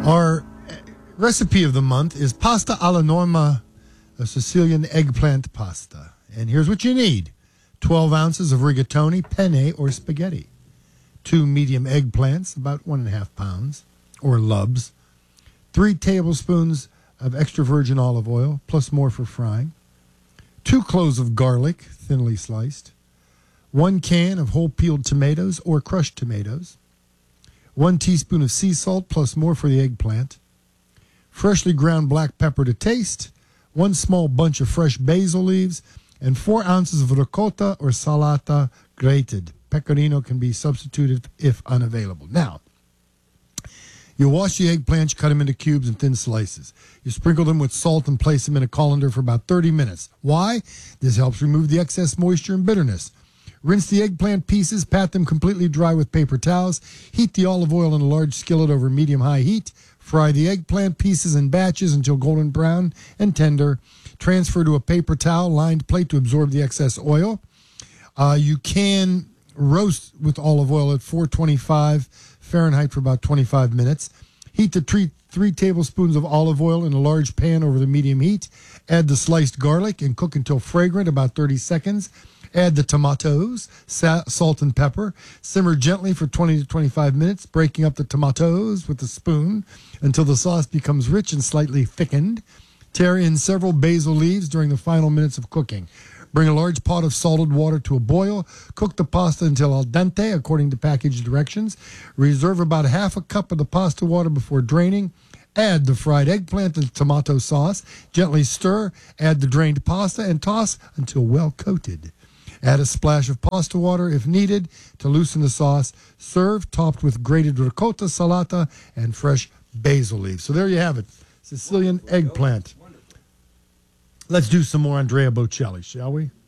Our recipe of the month is pasta alla norma, a Sicilian eggplant pasta. And here's what you need. 12 ounces of rigatoni, penne, or spaghetti. 2 medium eggplants, about 1.5 pounds, or lubs. 3 tablespoons of extra virgin olive oil, plus more for frying. 2 cloves of garlic, thinly sliced. 1 can of whole peeled tomatoes or crushed tomatoes. 1 teaspoon of sea salt, plus more for the eggplant. Freshly ground black pepper to taste. 1 small bunch of fresh basil leaves. And 4 ounces of ricotta or salata grated. Pecorino can be substituted if unavailable. Now, you wash the eggplants, cut them into cubes and thin slices. You sprinkle them with salt and place them in a colander for about 30 minutes. Why? This helps remove the excess moisture and bitterness. Rinse the eggplant pieces, pat them completely dry with paper towels. Heat the olive oil in a large skillet over medium-high heat. Fry the eggplant pieces in batches until golden brown and tender. Transfer to a paper towel-lined plate to absorb the excess oil. You can roast with olive oil at 425 Fahrenheit for about 25 minutes. Heat the 3 tablespoons of olive oil in a large pan over the medium heat. Add the sliced garlic and cook until fragrant, about 30 seconds. Add the tomatoes, salt and pepper. Simmer gently for 20 to 25 minutes, breaking up the tomatoes with a spoon until the sauce becomes rich and slightly thickened. Tear in several basil leaves during the final minutes of cooking. Bring a large pot of salted water to a boil. Cook the pasta until al dente, according to package directions. Reserve about half a cup of the pasta water before draining. Add the fried eggplant and tomato sauce. Gently stir. Add the drained pasta and toss until well coated. Add a splash of pasta water if needed to loosen the sauce. Serve topped with grated ricotta, salata, and fresh basil leaves. So there you have it, Sicilian eggplant. Let's do some more Andrea Bocelli, shall we?